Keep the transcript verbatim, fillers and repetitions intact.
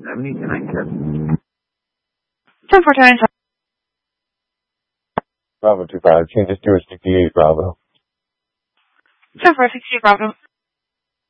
seventy, can I get ten four nine. Bravo two five, can you just do a sixty-eight Bravo? ten four sixty-eight Bravo.